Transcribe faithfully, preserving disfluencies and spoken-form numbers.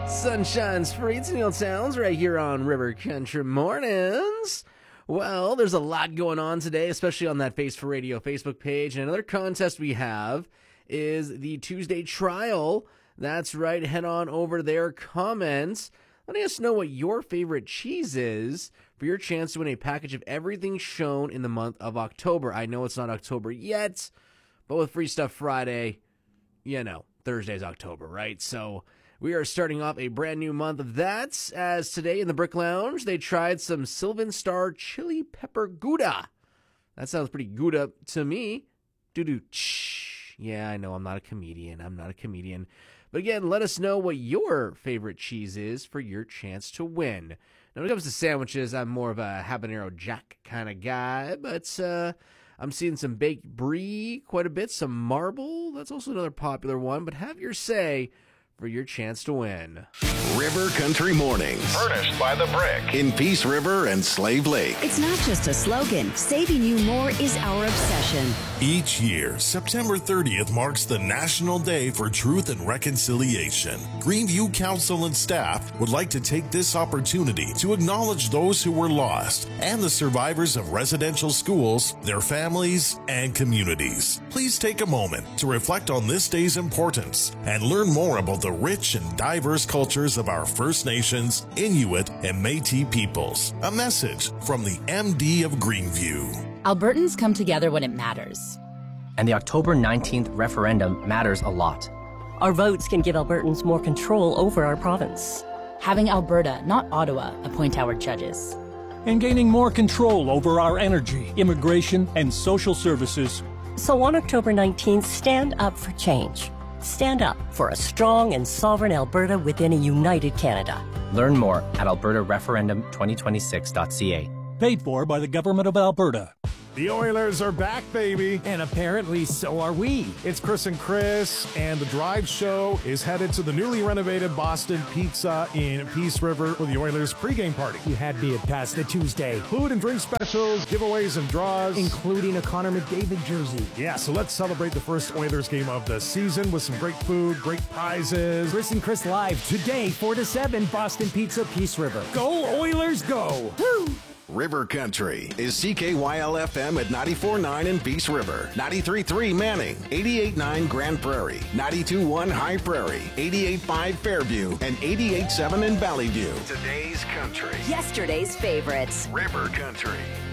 Sunshine's free. It's Neil Towns right here on River Country Mornings. Well, there's a lot going on today, especially on that Face for Radio Facebook page. And another contest we have is the Tuesday Trial. That's right. Head on over there. Comments. Letting us know what your favorite cheese is for your chance to win a package of everything shown in the month of October. I know it's not October yet, but with Free Stuff Friday, you know, Thursday's October, right? So we are starting off a brand new month of that, as today in the Brick Lounge, they tried some Sylvan Star Chili Pepper Gouda. That sounds pretty Gouda to me. Doo-doo. Yeah, I know I'm not a comedian. I'm not a comedian. But again, let us know what your favorite cheese is for your chance to win. Now, when it comes to sandwiches, I'm more of a habanero jack kind of guy, but uh, I'm seeing some baked brie quite a bit, some marble. That's also another popular one, but have your say for your chance to win. River Country Mornings. Furnished by The Brick in Peace River and Slave Lake. It's not just a slogan. Saving you more is our obsession. Each year, September thirtieth marks the National Day for Truth and Reconciliation. Greenview Council and staff would like to take this opportunity to acknowledge those who were lost and the survivors of residential schools, their families, and communities. Please take a moment to reflect on this day's importance and learn more about the rich and diverse cultures of our First Nations, Inuit, and Métis peoples. A message from the M D of Greenview. Albertans come together when it matters. And the October nineteenth referendum matters a lot. Our votes can give Albertans more control over our province. Having Alberta, not Ottawa, appoint our judges. And gaining more control over our energy, immigration, and social services. So on October nineteenth, stand up for change. Stand up for a strong and sovereign Alberta within a united Canada. Learn more at alberta referendum twenty twenty-six dot c a. Paid for by the Government of Alberta. The Oilers are back, baby. And apparently so are we. It's Chris and Chris, and the Drive Show is headed to the newly renovated Boston Pizza in Peace River for the Oilers pregame party. You had me at past the Tuesday. Food and drink specials, giveaways and draws. Including a Connor McDavid jersey. Yeah, so let's celebrate the first Oilers game of the season with some great food, great prizes. Chris and Chris live today, four to seven, Boston Pizza, Peace River. Go Oilers, go! Woo! River Country is C K Y L F M at ninety-four point nine in Peace River, ninety-three point three Manning, eighty-eight point nine Grand Prairie, ninety-two point one High Prairie, eighty-eight point five Fairview, and eighty-eight point seven in Valley View. Today's country. Yesterday's favorites. River Country.